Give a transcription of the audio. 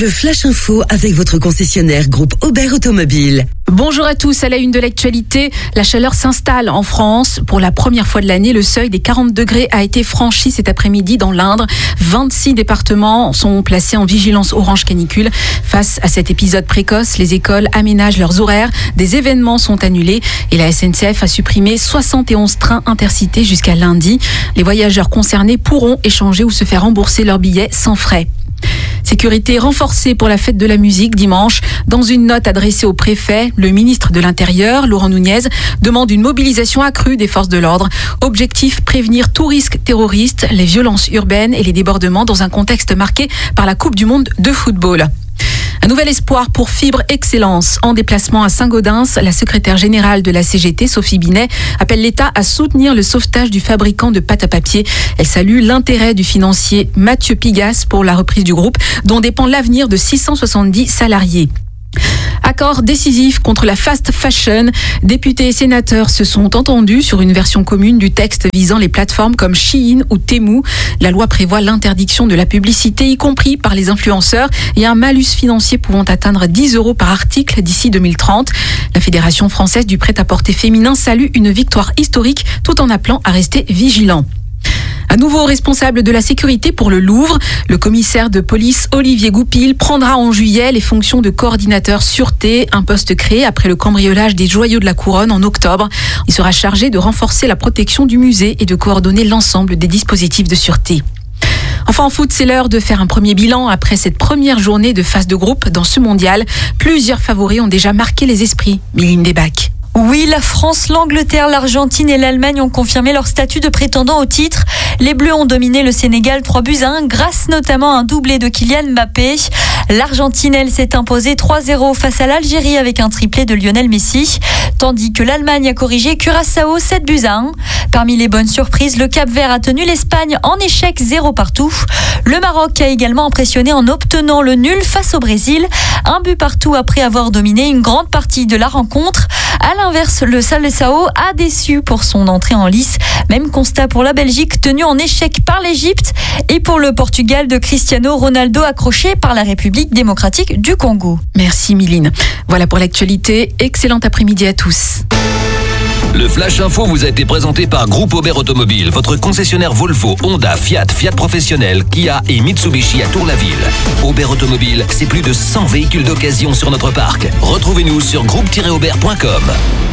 Le Flash Info avec votre concessionnaire groupe Aubert Automobile. Bonjour à tous, à la une de l'actualité, la chaleur s'installe en France. Pour la première fois de l'année, le seuil des 40 degrés a été franchi cet après-midi dans l'Indre. 26 départements sont placés en vigilance orange canicule. Face à cet épisode précoce, les écoles aménagent leurs horaires, des événements sont annulés et la SNCF a supprimé 71 trains intercités jusqu'à lundi. Les voyageurs concernés pourront échanger ou se faire rembourser leurs billets sans frais. Sécurité renforcée pour la fête de la musique dimanche. Dans une note adressée au préfet, le ministre de l'Intérieur, Laurent Nunez, demande une mobilisation accrue des forces de l'ordre. Objectif, prévenir tout risque terroriste, les violences urbaines et les débordements dans un contexte marqué par la Coupe du Monde de football. Un nouvel espoir pour Fibre Excellence. En déplacement à Saint-Gaudens, la secrétaire générale de la CGT, Sophie Binet, appelle l'État à soutenir le sauvetage du fabricant de pâte à papier. Elle salue l'intérêt du financier Mathieu Pigas pour la reprise du groupe, dont dépend l'avenir de 670 salariés. Accord décisif contre la fast fashion. Députés et sénateurs se sont entendus sur une version commune du texte visant les plateformes comme Shein ou Temu. La loi prévoit l'interdiction de la publicité, y compris par les influenceurs, et un malus financier pouvant atteindre 10 € par article d'ici 2030. La Fédération française du prêt-à-porter féminin salue une victoire historique tout en appelant à rester vigilant. Un nouveau responsable de la sécurité pour le Louvre, le commissaire de police Olivier Goupil prendra en juillet les fonctions de coordinateur sûreté, un poste créé après le cambriolage des joyaux de la couronne en octobre. Il sera chargé de renforcer la protection du musée et de coordonner l'ensemble des dispositifs de sûreté. Enfin en foot, c'est l'heure de faire un premier bilan après cette première journée de phase de groupe dans ce mondial. Plusieurs favoris ont déjà marqué les esprits. Méline Desbacs. Oui, la France, l'Angleterre, l'Argentine et l'Allemagne ont confirmé leur statut de prétendant au titre. Les Bleus ont dominé le Sénégal 3-1 grâce notamment à un doublé de Kylian Mbappé. L'Argentine, elle, s'est imposée 3-0 face à l'Algérie avec un triplé de Lionel Messi, tandis que l'Allemagne a corrigé Curaçao 7-1. Parmi les bonnes surprises, le Cap-Vert a tenu l'Espagne en échec 0 partout. Le Maroc a également impressionné en obtenant le nul face au Brésil, 1 but partout après avoir dominé une grande partie de la rencontre. À l'inverse, le Seleção a déçu pour son entrée en lice. Même constat pour la Belgique, tenue en échec par l'Égypte, et pour le Portugal de Cristiano Ronaldo, accroché par la République démocratique du Congo. Merci Méline. Voilà pour l'actualité. Excellent après-midi à tous. Le Flash Info vous a été présenté par Groupe Aubert Automobile, votre concessionnaire Volvo, Honda, Fiat, Fiat Professionnel, Kia et Mitsubishi à Tour-la-Ville. Aubert Automobile, c'est plus de 100 véhicules d'occasion sur notre parc. Retrouvez-nous sur groupe-aubert.com.